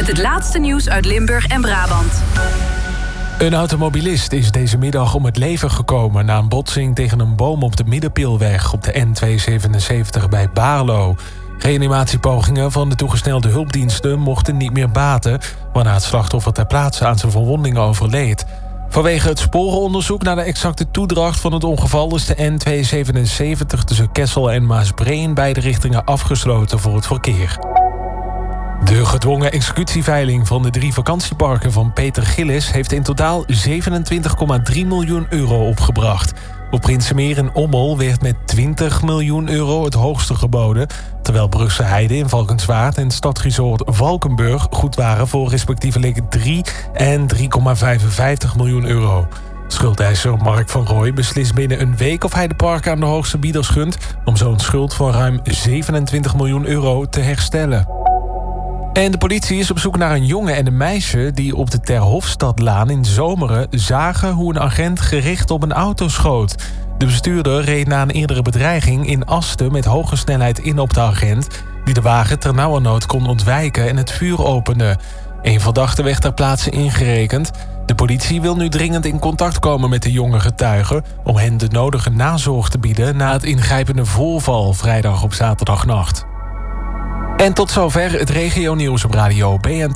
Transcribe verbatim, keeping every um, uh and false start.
met het laatste nieuws uit Limburg en Brabant. Een automobilist is deze middag om het leven gekomen na een botsing tegen een boom op de Middenpeelweg op de N tweehonderdzevenenzeventig bij Baarlo. Reanimatiepogingen van de toegesnelde hulpdiensten mochten niet meer baten, waarna het slachtoffer ter plaatse aan zijn verwondingen overleed. Vanwege het sporenonderzoek naar de exacte toedracht van het ongeval is de N tweehonderdzevenenzeventig tussen Kessel en Maasbree in beide richtingen afgesloten voor het verkeer. De gedwongen executieveiling van de drie vakantieparken van Peter Gillis heeft in totaal zevenentwintig komma drie miljoen euro opgebracht. Op Prinsenmeer in Ommel werd met twintig miljoen euro het hoogste geboden, terwijl Brugse Heide in Valkenswaard en Stadresort Valkenburg goed waren voor respectievelijk drie en drie komma vijfenvijftig miljoen euro. Schuldeiser Mark van Rooij beslist binnen een week of hij de parken aan de hoogste bieders gunt om zo'n schuld van ruim zevenentwintig miljoen euro te herstellen. En de politie is op zoek naar een jongen en een meisje die op de Ter Hofstadlaan in Zomeren zagen hoe een agent gericht op een auto schoot. De bestuurder reed na een eerdere bedreiging in Asten met hoge snelheid in op de agent, die de wagen ternauwernood kon ontwijken en het vuur opende. Een verdachte werd ter plaatse ingerekend. De politie wil nu dringend in contact komen met de jonge getuigen om hen de nodige nazorg te bieden na het ingrijpende voorval vrijdag op zaterdagnacht. En tot zover het regionieuws op radio B N